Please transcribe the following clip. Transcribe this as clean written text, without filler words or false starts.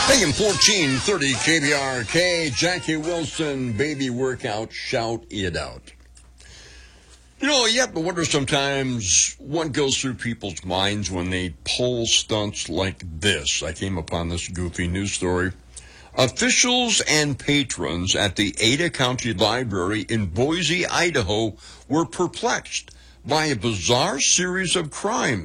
AM 1430 KBRK, Jackie Wilson, baby workout, shout it out. You know, you have to wonder sometimes what goes through people's minds when they pull stunts like this. I came upon this goofy news story. Officials and patrons at the Ada County Library in Boise, Idaho, were perplexed by a bizarre series of crimes